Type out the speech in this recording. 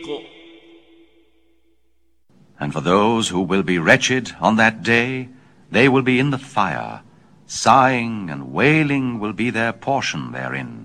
And for those who will be wretched on that day, they will be in the fire. Sighing and wailing will be their portion therein.